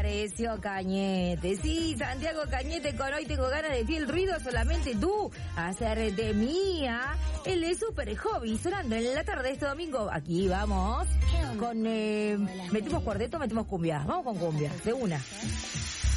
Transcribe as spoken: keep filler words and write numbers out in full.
apareció Cañete. Sí, Santiago Cañete con Hoy Tengo Ganas de Ti, el ruido solamente tú, hacer de mía, el de Super Hobby, sonando en la tarde de este domingo. Aquí vamos con, eh, metimos cuarteto, metimos cumbia, vamos con cumbia, de una.